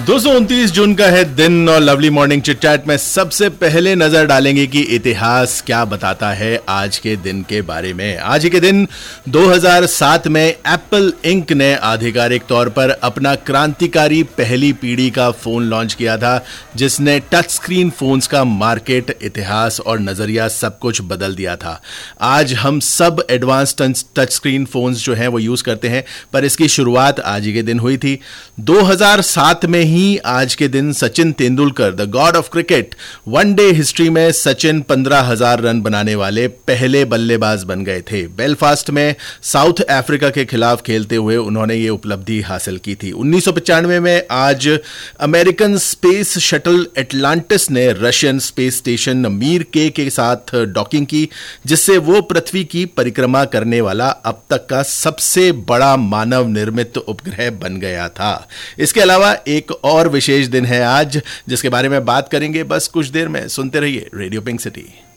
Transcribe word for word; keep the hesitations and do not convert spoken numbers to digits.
दो सौ उनतीस जून का है दिन और लवली मॉर्निंग चिट चैट में सबसे पहले नजर डालेंगे कि इतिहास क्या बताता है आज के दिन के बारे में। आज के दिन दो हज़ार सात में एप्पल इंक ने आधिकारिक तौर पर अपना क्रांतिकारी पहली पीढ़ी का फोन लॉन्च किया था, जिसने टच स्क्रीन फोन्स का मार्केट, इतिहास और नजरिया सब कुछ बदल दिया था। आज हम सब एडवांस टच स्क्रीन फोन्स जो हैं वो यूज करते हैं, पर इसकी शुरुआत आज ही के दिन हुई थी। दो हज़ार सात में ही आज के दिन Sachin Tendulkar, the God of cricket, one day history में सचिन पंद्रह हज़ार रन बनाने वाले पहले बल्लेबाज बन गए थे। बेलफास्ट में साउथ अफ्रीका के खिलाफ खेलते हुए उन्होंने ये उपलब्धि हासिल की थी। उन्नीस सौ पचानवे में आज अमेरिकन स्पेस शटल एटलांटिस ने रशियन स्पेस स्टेशन मीर के के साथ डॉकिंग की, जिससे वो पृथ्वी की परिक्रमा करने वाला अब तक का सबसे बड़ा मानव निर्मित उपग्रह बन गया था। इसके अलावा एक और विशेष दिन है आज, जिसके बारे में बात करेंगे बस कुछ देर में। सुनते रहिए रेडियो पिंक सिटी।